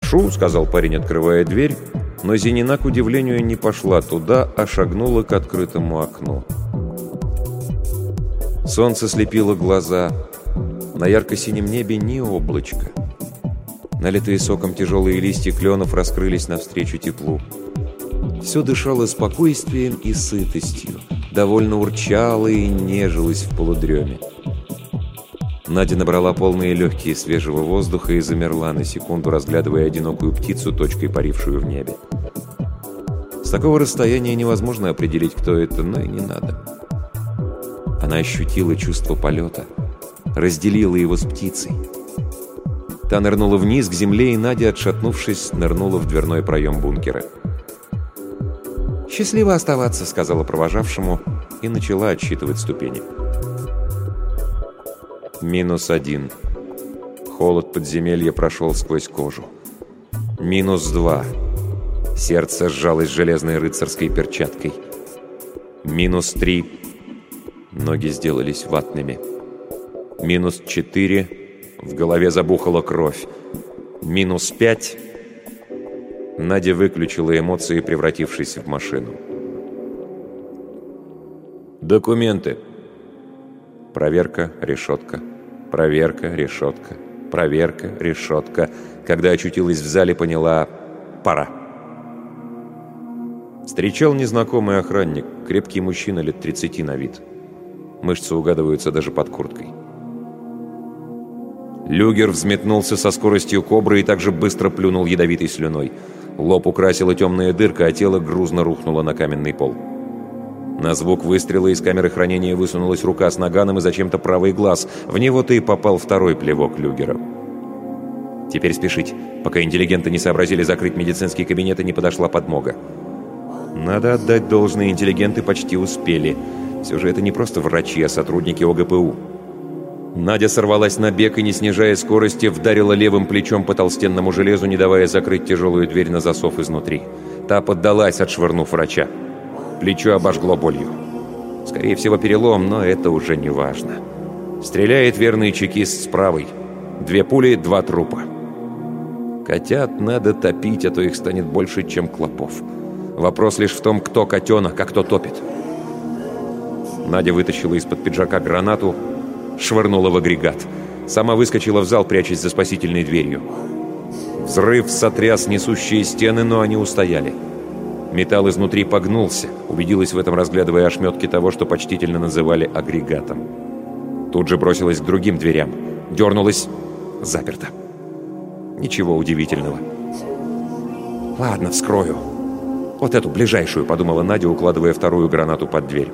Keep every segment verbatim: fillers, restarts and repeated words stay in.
«Прошу», — сказал парень, открывая дверь, но Зинина, к удивлению, не пошла туда, а шагнула к открытому окну. Солнце слепило глаза. На ярко-синем небе ни облачка. Налитые соком тяжелые листья кленов раскрылись навстречу теплу. Все дышало спокойствием и сытостью, довольно урчало и нежилось в полудреме. Надя набрала полные легкие свежего воздуха и замерла на секунду, разглядывая одинокую птицу, точкой парившую в небе. С такого расстояния невозможно определить, кто это, но и не надо. Она ощутила чувство полета, разделила его с птицей. Та нырнула вниз к земле, и Надя, отшатнувшись, нырнула в дверной проем бункера. «Счастливо оставаться», — сказала провожавшему, и начала отсчитывать ступени. Минус один. Холод подземелья прошел сквозь кожу. Минус два. Сердце сжалось железной рыцарской перчаткой. Минус три. Ноги сделались ватными. Минус четыре. В голове забухала кровь. Минус пять. Надя выключила эмоции, превратившись в машину. «Документы». Проверка, решетка. Проверка, решетка. Проверка, решетка. Когда очутилась в зале, поняла — пора. Встречал незнакомый охранник, крепкий мужчина лет тридцати на вид. Мышцы угадываются даже под курткой. Люгер взметнулся со скоростью кобры и также быстро плюнул ядовитой слюной. Лоб украсила темная дырка, а тело грузно рухнуло на каменный пол. На звук выстрела из камеры хранения высунулась рука с наганом и зачем-то правый глаз. В него-то и попал второй плевок Люгера. Теперь спешить, пока интеллигенты не сообразили закрыть медицинский кабинет и не подошла подмога. Надо отдать должное, интеллигенты почти успели. Все же это не просто врачи, а сотрудники ОГПУ. Надя сорвалась на бег и, не снижая скорости, вдарила левым плечом по толстенному железу, не давая закрыть тяжелую дверь на засов изнутри. Та поддалась, отшвырнув врача. Плечо обожгло болью. Скорее всего, перелом, но это уже не важно. Стреляет верный чекист с правой. Две пули, два трупа. Котят надо топить, а то их станет больше, чем клопов. Вопрос лишь в том, кто котенок, а кто топит. Надя вытащила из-под пиджака гранату, швырнула в агрегат. Сама выскочила в зал, прячась за спасительной дверью. Взрыв сотряс несущие стены, но они устояли. Металл изнутри погнулся, убедилась в этом, разглядывая ошметки того, что почтительно называли агрегатом. Тут же бросилась к другим дверям. Дернулась. Заперто. Ничего удивительного. «Ладно, вскрою. Вот эту, ближайшую», — подумала Надя, укладывая вторую гранату под дверь.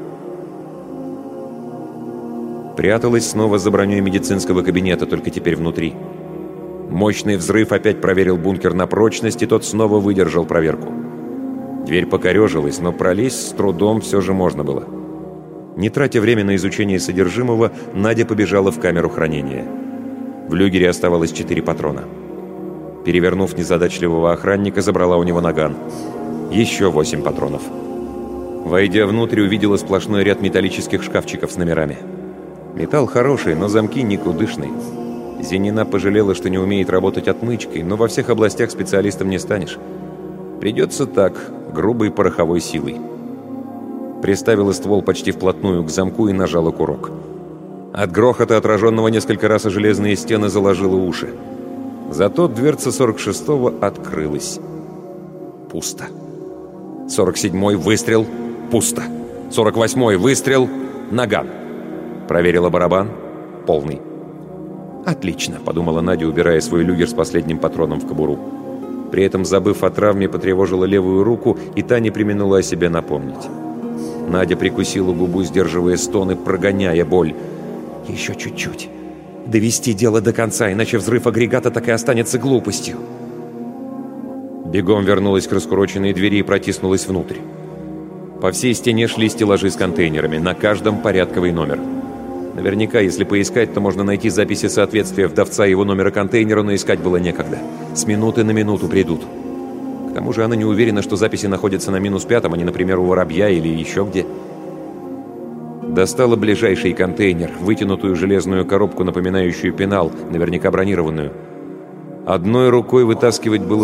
Пряталась снова за броней медицинского кабинета, только теперь внутри. Мощный взрыв опять проверил бункер на прочность, и тот снова выдержал проверку. Дверь покорежилась, но пролезть с трудом все же можно было. Не тратя время на изучение содержимого, Надя побежала в камеру хранения. В люгере оставалось четыре патрона. Перевернув незадачливого охранника, забрала у него наган. Еще восемь патронов. Войдя внутрь, увидела сплошной ряд металлических шкафчиков с номерами. Металл хороший, но замки никудышные. Зинина пожалела, что не умеет работать отмычкой, но во всех областях специалистом не станешь. Придется так, грубой пороховой силой. Приставила ствол почти вплотную к замку и нажала курок. От грохота, отраженного несколько раз о железные стены, заложила уши. Зато дверца сорок шестого открылась. Пусто. сорок седьмой выстрел. Пусто. сорок восьмой выстрел. Наган. Проверила барабан. Полный. «Отлично», — подумала Надя, убирая свой люгер с последним патроном в кобуру. При этом, забыв о травме, потревожила левую руку, и та не преминула о себе напомнить. Надя прикусила губу, сдерживая стоны, прогоняя боль. «Еще чуть-чуть. Довести дело до конца, иначе взрыв агрегата так и останется глупостью». Бегом вернулась к раскуроченной двери и протиснулась внутрь. По всей стене шли стеллажи с контейнерами, на каждом порядковый номер. Наверняка, если поискать, то можно найти записи соответствия вдовца и его номера контейнера, но искать было некогда. С минуты на минуту придут. К тому же она не уверена, что записи находятся на минус пятом, а не, например, у воробья или еще где. Достала ближайший контейнер, вытянутую железную коробку, напоминающую пенал, наверняка бронированную. Одной рукой вытаскивать было